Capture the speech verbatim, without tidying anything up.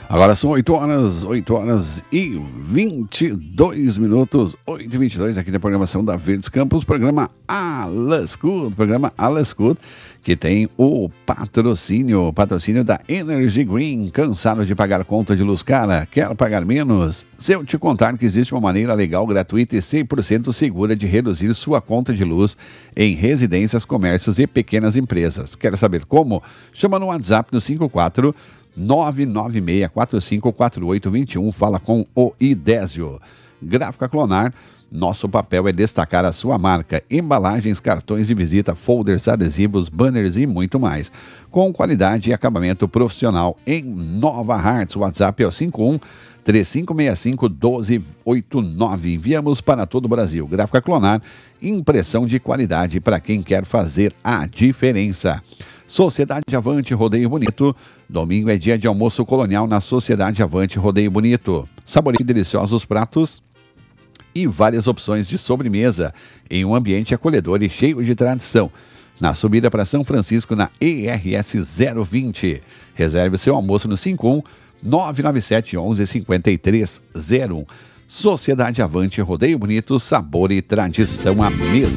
Agora são oito horas, oito horas e vinte e dois minutos, oito e vinte e dois, aqui na programação da Verdes Campos, programa Alascut, programa Alascut, que tem o patrocínio, patrocínio da Energy Green. Cansado de pagar conta de luz cara? Quer pagar menos? Se eu te contar que existe uma maneira legal, gratuita e cem por cento segura de reduzir sua conta de luz em residências, comércios e pequenas empresas. Quer saber como? Chama no WhatsApp no cinco quatro nove nove seis quatro cinco quatro oito dois um. Fala com o Idésio. Gráfica Clonar. Nosso papel é destacar a sua marca. Embalagens, cartões de visita, folders, adesivos, banners e muito mais. Com qualidade e acabamento profissional em Nova Hartz. O WhatsApp é o cinco um três cinco seis cinco um dois oito nove. Enviamos para todo o Brasil. Gráfica Clonar. Impressão de qualidade para quem quer fazer a diferença. Sociedade Avante Rodeio Bonito. Domingo é dia de almoço colonial na Sociedade Avante Rodeio Bonito. Saboreie deliciosos pratos e várias opções de sobremesa em um ambiente acolhedor e cheio de tradição. Na subida para São Francisco, na E R S zero vinte. Reserve seu almoço no cinco um nove nove sete um um cinco três zero um. Sociedade Avante Rodeio Bonito, sabor e tradição à mesa.